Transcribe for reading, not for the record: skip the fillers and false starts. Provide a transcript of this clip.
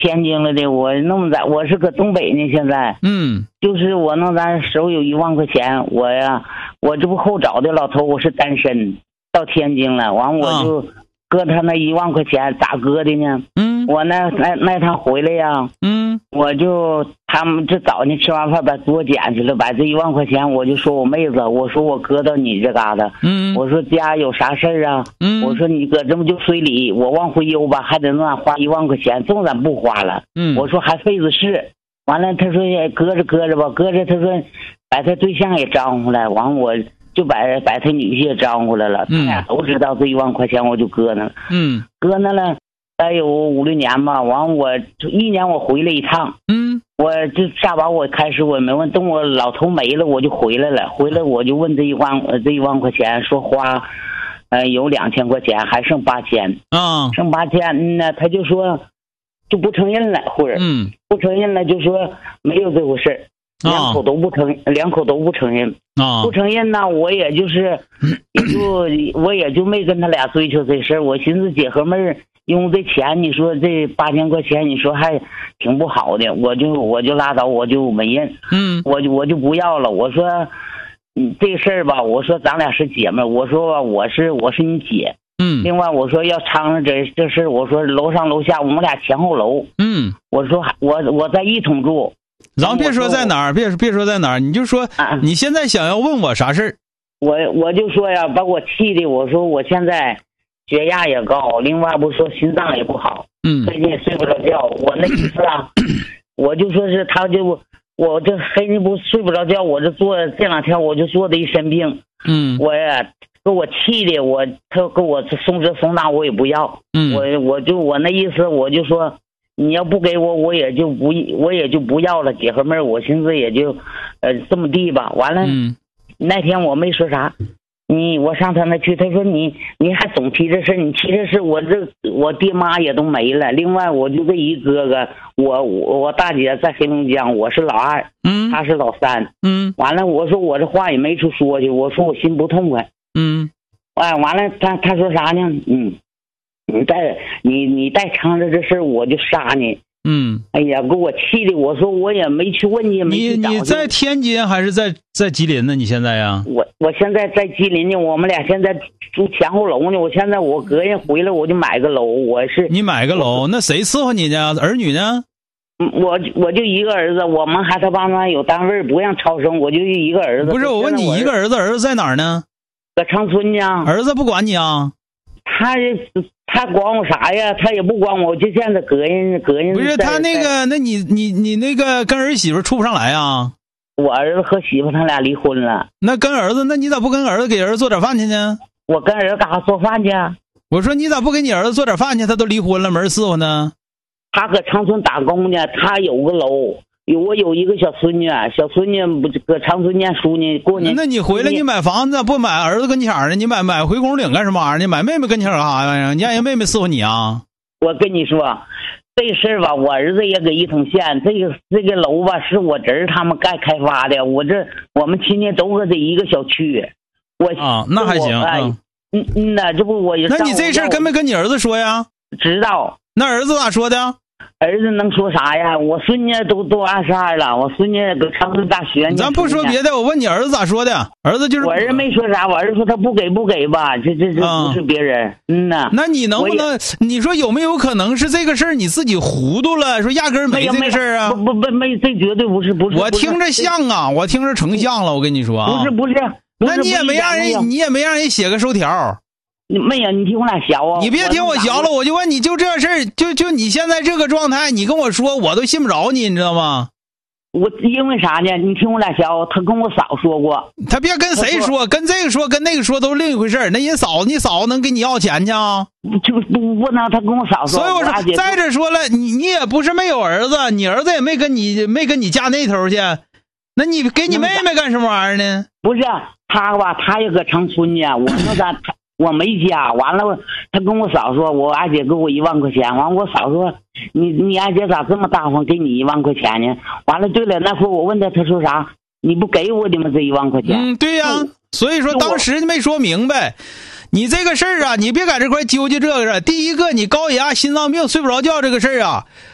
天津了的，我弄咱我是搁东北呢，现在。就是我弄咱手有1万块钱，我这不后找的老头，我是单身，到天津了，完我就搁他那1万块钱，咋搁的呢？我那趟回来呀，我就他们这早上吃完饭把给我捡去了，把这1万块钱，我就说我妹子，我说我搁到你这嘎达，我说家有啥事儿啊？我说你搁这么就随礼，我往回邮吧，还得那花1万块钱，总咱不花了。我说还费子事。完了，他说也搁着吧，搁着他说把他对象也招呼来，完我就把他女婿也招呼来了，他俩都知道这1万块钱，我就搁那了。搁那了。再有5、6年吧，完我1年我回来一趟，我这下把我开始我没问，等我老头没了我就回来了，回来我就问这1万块钱，说花，有2000块钱，还剩8000，剩8000呢，他就说就不承认了，或者不承认了，就说没有这回事，两口都不承认，不承认呢，我也就没跟他俩追求这事儿，我寻思姐和妹儿。用这钱，你说这8000块钱，你说还挺不好的，我就拉倒，我就没认，我就不要了。我说，这事儿吧，我说咱俩是姐妹，我说我是你姐，另外我说要掺上这事，我说楼上楼下我们俩前后楼，我说我在一同住， 咱们别说在哪儿，别说在哪儿，你就说你现在想要问我啥事儿， 我就说呀，把我气的，我说我现在。血压也高，另外不说心脏也不好，最近也睡不着觉。我那意思啊，我就说是他就我这黑人不睡不着觉，我这2天我就做的一身病，我呀给我气的，他给我送这送那我也不要，我那意思我就说你要不给我也就不要了，姐和妹儿，我寻思也就这么地吧。完了，那天我没说啥。我上他那去，他说你还总提这事，你提这事，我爹妈也都没了。另外我就这一哥哥，我大姐在黑龙江，我是老2，他是老3，完了我说我这话也没处说去，我说我心不痛快，完了他说啥呢？你再掺着这事我就杀你。哎呀，给我气的，我说我也没去问你，没去找你在天津还是在吉林呢？你现在呀？ 我现在在吉林呢，我们俩现在住前后楼呢。我现在我隔夜回来我就买个楼，你买个楼，那谁伺候你呢？儿女呢？ 我就一个儿子，我们还他爸妈有单位不让超生，我就一个儿子。 不是，我问你一个儿子在哪儿呢？ 搁长春呢。 儿子不管你啊？ 他管我啥呀？他也不管我，就现在隔人。 不是他那个，那你那个跟儿媳妇处不上来啊？ 我儿子和媳妇他俩离婚了。 那跟儿子，那你咋不跟儿子给儿子做点饭去呢？ 我跟儿子干啥做饭去？ 我说你咋不给你儿子做点饭去？他都离婚了，没人伺候呢。 他搁长春打工呢，他有个楼。我有一个小孙女不搁长春念书呢，过年。 那你回来你买房子不买儿子跟前呢？你买回宫岭干什么玩意儿？你买妹妹跟前干啥呀？你让人妹妹伺候你啊？ 我跟你说，这事儿吧，我儿子也搁一统县，这个楼吧是我侄儿他们盖开发的，我们亲戚都搁这一个小区。 那还行。 这不我。 那你这事儿跟没跟你儿子说呀？ 知道。 那儿子咋说的？ 儿子能说啥呀？我孙女都22了，我孙女搁长春大学。 咱不说别的，我问你儿子咋说的？儿子就是我儿子没说啥，我儿子说他不给吧，这不是别人。 那你能不能？你说有没有可能是这个事儿你自己糊涂了？说压根儿没这个事儿啊？ 不没，这绝对不是。 我听着像啊，我听着成像了，我跟你说啊。 不是。 那你也没让人写个收条。 没有，你听我俩学啊！ 你别听我学了，我就问你，就这事儿，就你现在这个状态，你跟我说，我都信不着你，你知道吗？ 我因为啥呢？你听我俩学，他跟我嫂说过， 他别跟谁说，跟这个说，跟那个说都是另一回事。那人嫂子能给你要钱去啊？ 就不能，他跟我嫂说。 所以我说，再者说了，你也不是没有儿子，你儿子也没跟你嫁那头去，那你给你妹妹干什么玩意儿呢？ 不是他吧？他也搁长春呢，我说我没家，完了他跟我嫂说，我二姐给我1万块钱，完我嫂说你二姐咋这么大方给你1万块钱呢？完了对了，那会我问他说啥？你不给我的吗？这1万块钱？ 对呀，所以说当时没说明白。你这个事儿啊，你别在这块纠结这个。第一个，你高血压、心脏病、睡不着觉这个事儿啊，